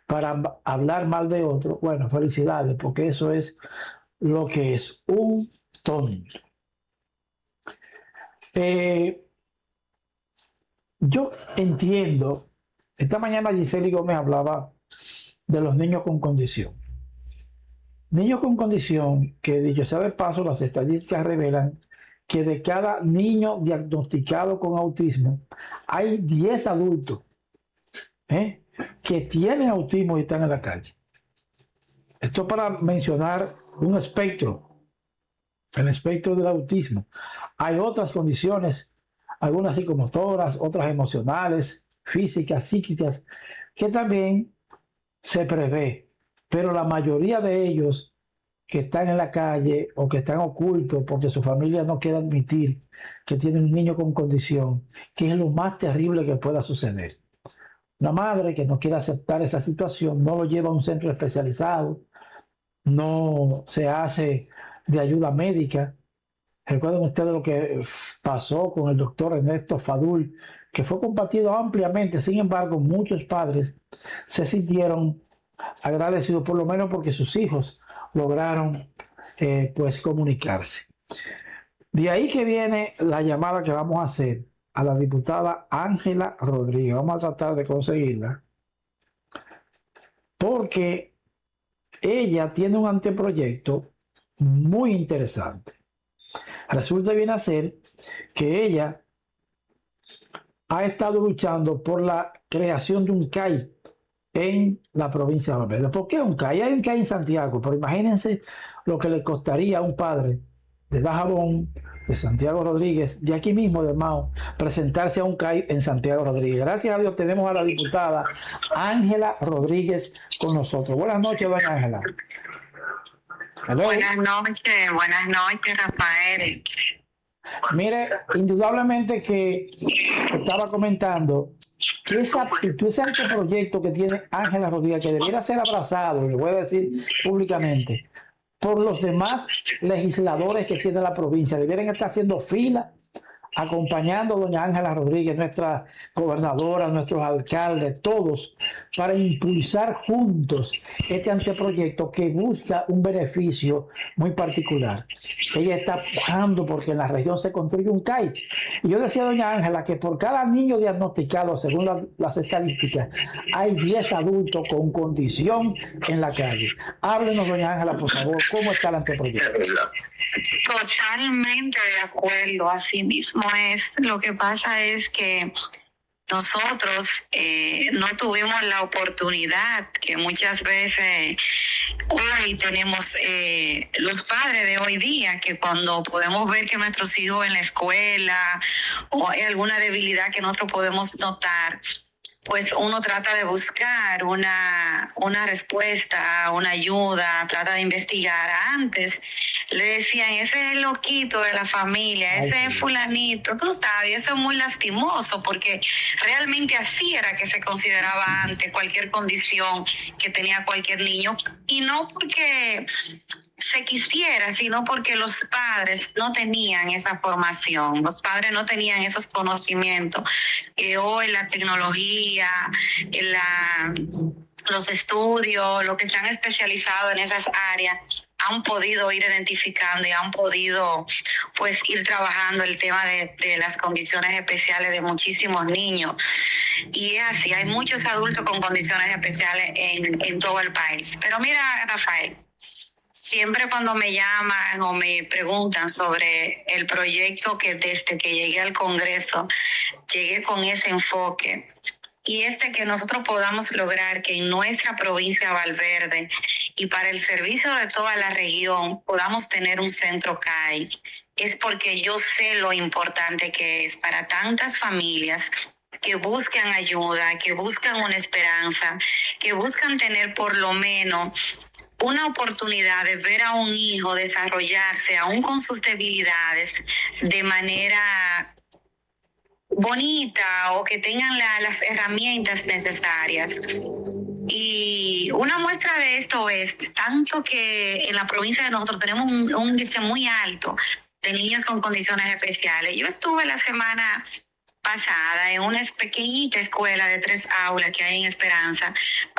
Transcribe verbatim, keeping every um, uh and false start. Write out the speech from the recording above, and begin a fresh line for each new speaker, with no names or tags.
para hablar mal de otro, bueno, felicidades, porque eso es lo que es un tonto. Eh, yo entiendo, esta mañana Giseli Gómez hablaba de los niños con condición. Niños con condición que, dicho sea de paso, las estadísticas revelan que de cada niño diagnosticado con autismo, hay diez adultos ¿eh? que tienen autismo y están en la calle. Esto para mencionar un espectro, el espectro del autismo. Hay otras condiciones, algunas psicomotoras, otras emocionales, físicas, psíquicas, que también se prevé, pero la mayoría de ellos que están en la calle o que están ocultos porque su familia no quiere admitir que tiene un niño con condición, que es lo más terrible que pueda suceder. Una madre que no quiere aceptar esa situación no lo lleva a un centro especializado, no se hace de ayuda médica. Recuerden ustedes lo que pasó con el doctor Ernesto Fadul, que fue compartido ampliamente. Sin embargo, muchos padres se sintieron agradecidos, por lo menos porque sus hijos lograron eh, pues comunicarse. De ahí que viene la llamada que vamos a hacer a la diputada Ángela Rodríguez. Vamos a tratar de conseguirla, porque ella tiene un anteproyecto muy interesante. Resulta bien a ser que ella ha estado luchando por la creación de un C A I en la provincia de Valverde. ¿Por qué un C A I? Hay un C A I en Santiago, pero imagínense lo que le costaría a un padre de Dajabón, de Santiago Rodríguez, de aquí mismo de Mao, presentarse a un C A I en Santiago Rodríguez. Gracias a Dios tenemos a la diputada Ángela Rodríguez con nosotros. Buenas noches, doña Ángela.
Buenas noches, buenas noches, Rafael.
Mire, indudablemente que estaba comentando que esa, ese anteproyecto que tiene Ángela Rodríguez, que debiera ser abrazado, y lo voy a decir públicamente, por los demás legisladores que tiene la provincia, debieran estar haciendo fila, acompañando a doña Ángela Rodríguez, nuestra gobernadora, nuestros alcaldes, todos, para impulsar juntos este anteproyecto que busca un beneficio muy particular. Ella está pujando porque en la región se construye un C A I. Y yo decía a doña Ángela que por cada niño diagnosticado, según la, las estadísticas, hay diez adultos con condición en la calle. Háblenos, doña Ángela, por favor, ¿cómo está el anteproyecto?
Totalmente de acuerdo, así mismo es. Lo que pasa es que nosotros eh, no tuvimos la oportunidad que muchas veces hoy tenemos eh, los padres de hoy día, que cuando podemos ver que nuestros hijos en la escuela o hay alguna debilidad que nosotros podemos notar, pues uno trata de buscar una, una respuesta, una ayuda, trata de investigar. Antes le decían, ese es el loquito de la familia, ese es fulanito, tú sabes, eso es muy lastimoso, porque realmente así era que se consideraba antes cualquier condición que tenía cualquier niño, y no porque se quisiera, sino porque los padres no tenían esa formación, los padres no tenían esos conocimientos que hoy la tecnología, la, los estudios, lo que se han especializado en esas áreas, han podido ir identificando y han podido pues ir trabajando el tema de, de las condiciones especiales de muchísimos niños. Y es así, hay muchos adultos con condiciones especiales en, en todo el país. Pero mira, Rafael, siempre cuando me llaman o me preguntan sobre el proyecto, que desde que llegué al Congreso, llegué con ese enfoque. Y este que nosotros podamos lograr que en nuestra provincia de Valverde y para el servicio de toda la región podamos tener un centro C A I, es porque yo sé lo importante que es para tantas familias que buscan ayuda, que buscan una esperanza, que buscan tener por lo menos una oportunidad de ver a un hijo desarrollarse, aún con sus debilidades, de manera bonita, o que tengan la, las herramientas necesarias. Y una muestra de esto es tanto que en la provincia de nosotros tenemos un, un índice muy alto de niños con condiciones especiales. Yo estuve la semana pasada en una pequeñita escuela de tres aulas que hay en Esperanza,